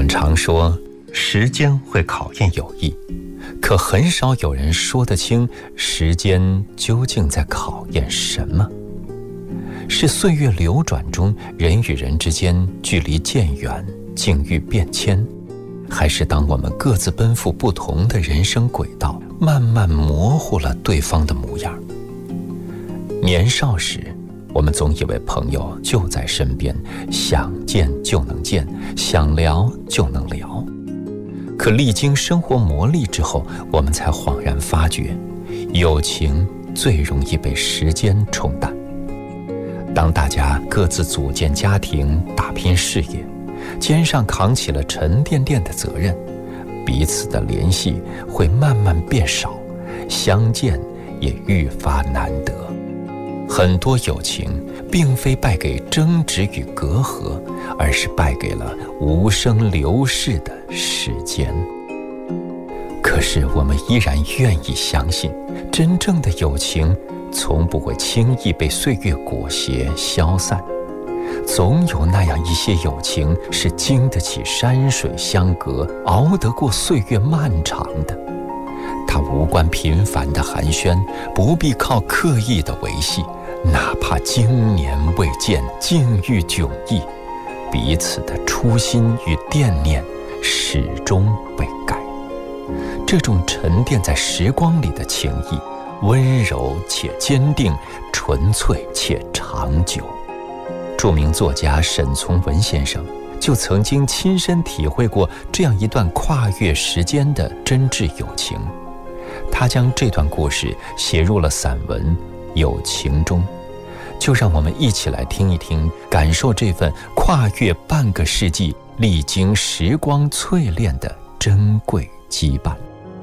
们常说时间会考验友谊，可很少有人说得清时间究竟在考验什么。是岁月流转中人与人之间距离渐远，境遇变迁，还是当我们各自奔赴不同的人生轨道，慢慢模糊了对方的模样？年少时，我们总以为朋友就在身边，想见就能见，想聊就能聊。可历经生活磨砺之后，我们才恍然发觉，友情最容易被时间冲淡。当大家各自组建家庭，打拼事业，肩上扛起了沉甸甸的责任，彼此的联系会慢慢变少，相见也愈发难得。很多友情并非败给争执与隔阂，而是败给了无声流逝的时间。可是我们依然愿意相信，真正的友情从不会轻易被岁月裹挟消散。总有那样一些友情是经得起山水相隔，熬得过岁月漫长的。它无关频繁的寒暄，不必靠刻意的维系，哪怕经年未见，境遇迥异，彼此的初心与惦念始终未改。这种沉淀在时光里的情谊，温柔且坚定，纯粹且长久。著名作家沈从文先生就曾经亲身体会过这样一段跨越时间的真挚友情，他将这段故事写入了散文《友情》中。就让我们一起来听一听，感受这份跨越半个世纪、历经时光淬炼的珍贵羁绊。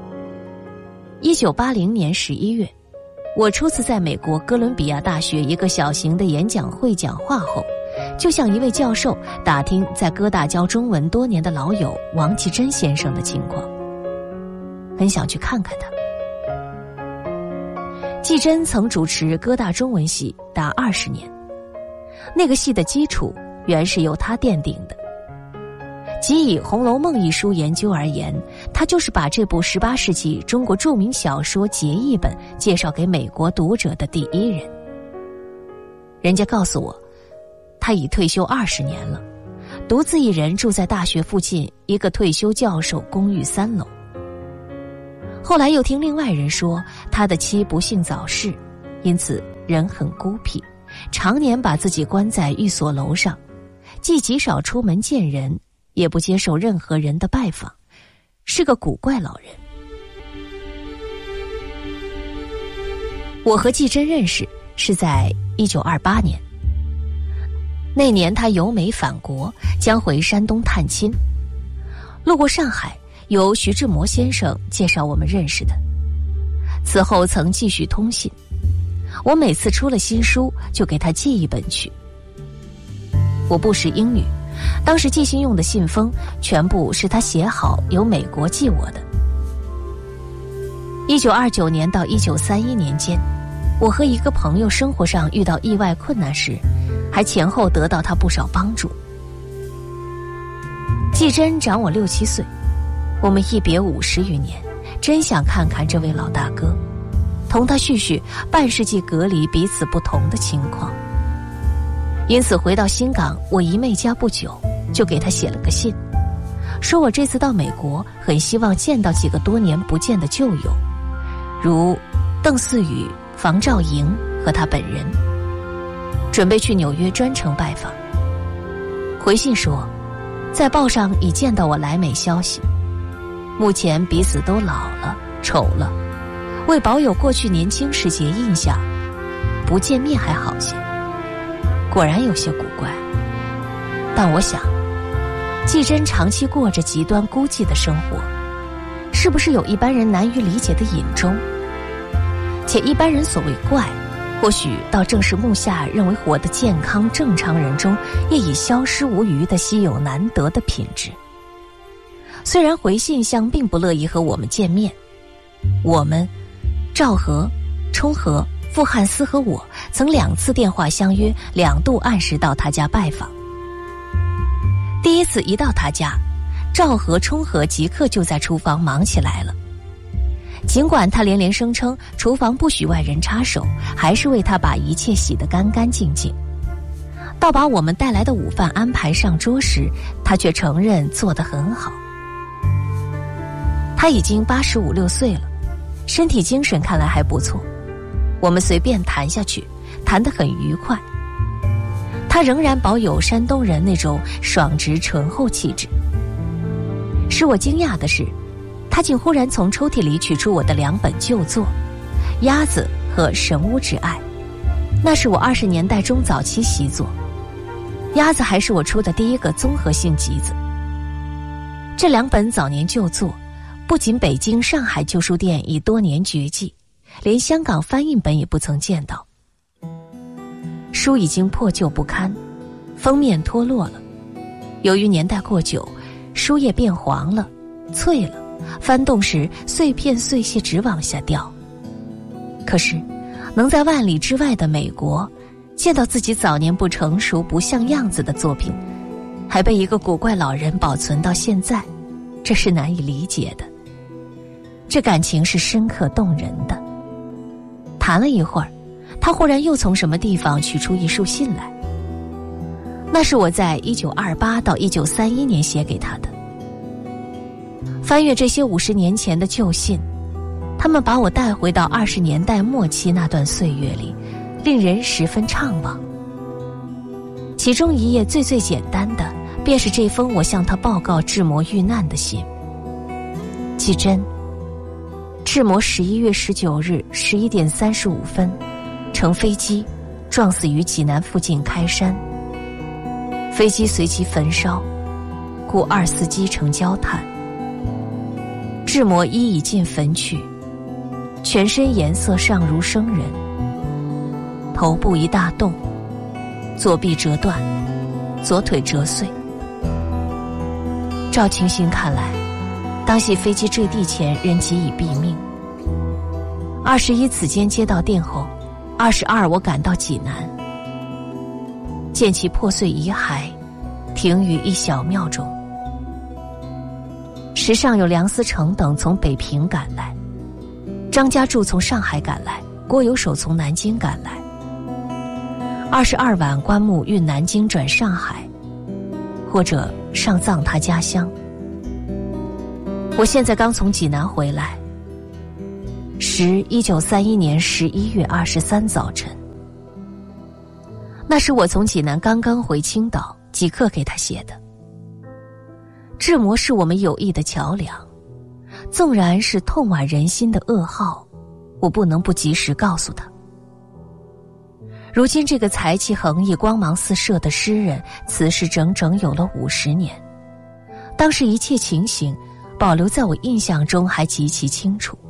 1980年11月，我初次在美国哥伦比亚大学一个小型的演讲会讲话后，就向一位教授打听在哥大教中文多年的老友王继珍先生的情况，很想去看看他。继珍曾主持哥大中文系达20年，那个系的基础原是由他奠定的。即以《红楼梦》一书研究而言，他就是把这部18世纪中国著名小说结译本介绍给美国读者的第一人。人家告诉我，他已退休20年了，独自一人住在大学附近一个退休教授公寓3楼。后来又听另外人说，他的妻不幸早逝，因此人很孤僻，常年把自己关在寓所楼上，既极少出门见人，也不接受任何人的拜访，是个古怪老人。我和继珍认识是在1928年，那年他由美返国，将回山东探亲，路过上海，由徐志摩先生介绍我们认识的。此后曾继续通信，我每次出了新书就给他寄一本去。我不识英语，当时寄信用的信封全部是他写好由美国寄我的。1929年到1931年间，我和一个朋友生活上遇到意外困难时，还前后得到他不少帮助。继珍长我6、7岁，我们一别50余年，真想看看这位老大哥，同他叙叙半世纪隔离彼此不同的情况。因此回到新港我姨妹家不久，就给他写了个信，说我这次到美国很希望见到几个多年不见的旧友，如邓嗣宇、房兆莹和他本人，准备去纽约专程拜访。回信说，在报上已见到我来美消息，目前彼此都老了、丑了，为保有过去年轻时节印象，不见面还好些。果然有些古怪，但我想，继珍长期过着极端孤寂的生活，是不是有一般人难于理解的隐衷？且一般人所谓怪，或许倒正是目下认为活得健康正常人中业已消失无余的稀有难得的品质。虽然回信箱并不乐意和我们见面，我们赵和、冲和、傅汉思和我曾2次电话相约，2度按时到他家拜访。第一次一到他家， 赵和、冲和即刻就在厨房忙起来了。尽管他连连声称厨房不许外人插手，还是为他把一切洗得干干净净。到把我们带来的午饭安排上桌时，他却承认做得很好。他已经85、86岁了，身体精神看来还不错。我们随便谈下去，谈得很愉快。他仍然保有山东人那种爽直醇厚气质。使我惊讶的是，他竟忽然从抽屉里取出我的2本旧作《鸭子》和《神巫之爱》，那是我20年代中早期习作。《鸭子》还是我出的第一个综合性集子。这2本早年旧作，不仅北京、上海旧书店已多年绝迹，连香港翻印本也不曾见到。书已经破旧不堪，封面脱落了，由于年代过久，书页变黄了、脆了，翻动时碎片碎屑直往下掉。可是能在万里之外的美国见到自己早年不成熟不像样子的作品，还被一个古怪老人保存到现在，这是难以理解的。这感情是深刻动人的。谈了一会儿，他忽然又从什么地方取出一束信来，那是我在1928到1931年写给他的。翻阅这些50年前的旧信，他们把我带回到20年代末期那段岁月里，令人十分怅惘。其中一页最简单的，便是这封我向他报告志摩遇难的信。记真，志摩11月19日11点35分，乘飞机撞死于济南附近开山，飞机随即焚烧，故2司机成焦炭。志摩衣已尽焚去，全身颜色尚如生人，头部一大洞，左臂折断，左腿折碎。照情形看来，当系飞机坠地前人即已毙命。21此间接到电后，22我赶到济南，见其破碎遗骸停于一小庙中。时上有梁思成等从北平赶来，张家柱从上海赶来，郭有守从南京赶来。22晚棺木运南京转上海，或者上葬他家乡。我现在刚从济南回来，时1931年11月23早晨。那是我从济南刚刚回青岛，即刻给他写的。志摩是我们友谊的桥梁，纵然是痛剜人心的噩耗，我不能不及时告诉他。如今这个才气横溢、光芒四射的诗人，此事整整有了50年。当时一切情形保留在我印象中还极其清楚。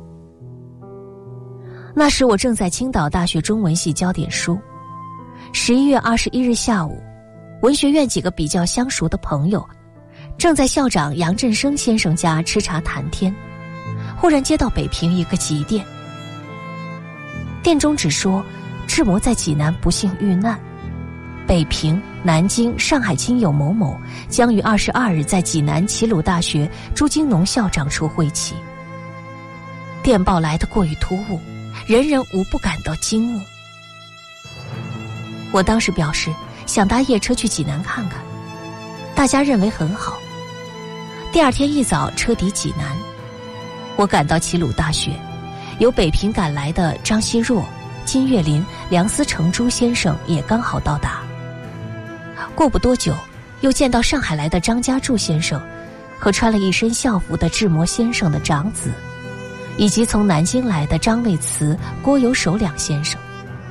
那时我正在青岛大学中文系教点书。11月21日下午，文学院几个比较相熟的朋友正在校长杨振声先生家吃茶谈天，忽然接到北平一个急电，电中只说志摩在济南不幸遇难，北平、南京、上海亲友某某将于22日在济南齐鲁大学朱金农校长处会齐。电报来得过于突兀，人人无不感到惊愕。我当时表示想搭夜车去济南看看，大家认为很好。第二天一早车抵济南，我赶到齐鲁大学，由北平赶来的张奚若、金岳霖、梁思成朱先生也刚好到达。过不多久，又见到上海来的张家柱先生和穿了一身校服的志摩先生的长子，以及从南京来的张卫慈、郭有守两先生。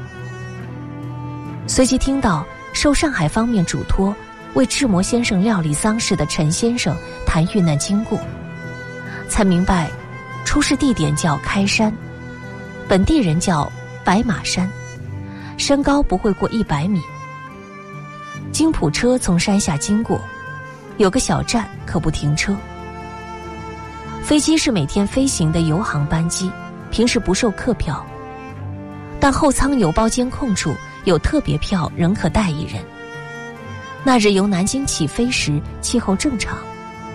随即听到受上海方面嘱托为志摩先生料理丧事的陈先生谈遇难经过，才明白出事地点叫开山，本地人叫白马山，山高不会过100米。经普车从山下经过，有个小站可不停车。飞机是每天飞行的油航班机，平时不售客票，但后舱有包间空处有特别票，仍可带1人。那日由南京起飞时气候正常，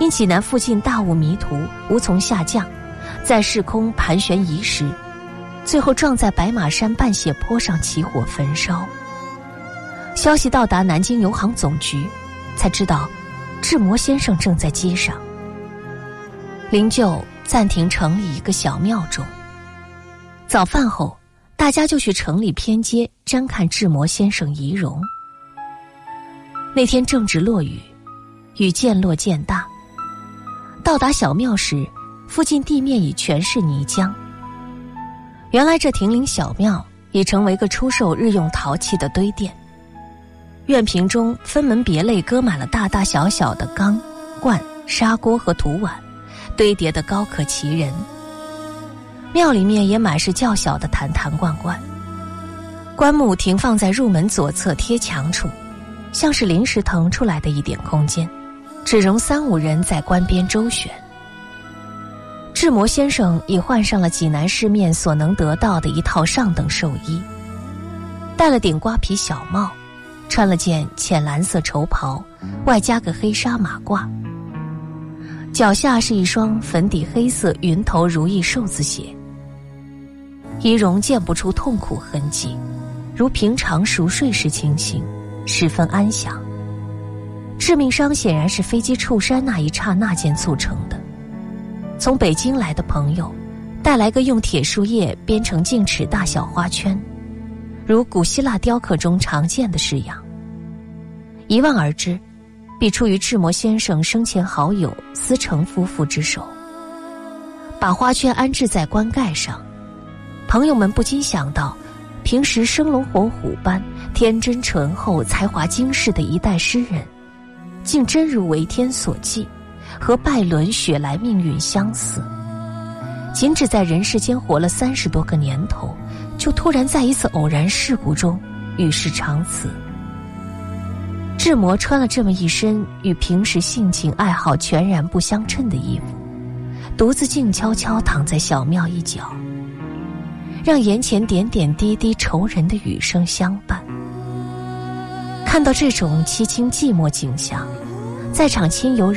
因济南附近大雾迷途，无从下降，在市空盘旋移时，最后撞在白马山半血坡上起火焚烧。消息到达南京邮航总局，才知道志摩先生正在街上。灵柩暂停城里一个小庙中。早饭后，大家就去城里偏街瞻看志摩先生遗容。那天正值落雨，雨渐落渐大。到达小庙时，附近地面已全是泥浆。原来这亭林小庙已成为个出售日用陶器的堆店，院屏中分门别类搁满了大大小小的缸、罐、砂锅和土碗，堆叠得高可齐人。庙里面也满是较小的坛坛罐罐，棺木停放在入门左侧贴墙处，像是临时腾出来的一点空间，只容3-5人在棺边周旋。志摩先生已换上了济南市面所能得到的一套上等寿衣，戴了顶瓜皮小帽，穿了件浅蓝色绸袍，外加个黑纱马褂，脚下是一双粉底黑色云头如意寿字鞋。仪容见不出痛苦痕迹，如平常熟睡时情形，十分安详。致命伤显然是飞机触山那一刹那间促成的。从北京来的朋友带来个用铁树叶编成净尺大小花圈，如古希腊雕刻中常见的式样。一望而知，必出于志摩先生生前好友思成夫妇之手。把花圈安置在棺盖上，朋友们不禁想到，平时生龙活虎般天真醇厚、才华惊世的一代诗人，竟真如为天所寄，和拜伦、雪莱命运相似。仅只在人世间活了30多个年头，就突然在一次偶然事故中与世长辞。志摩穿了这么一身与平时性情爱好全然不相称的衣服，独自静悄悄躺在小庙一角，让眼前点点滴滴愁人的雨声相伴。看到这种凄清寂寞景象，在场亲友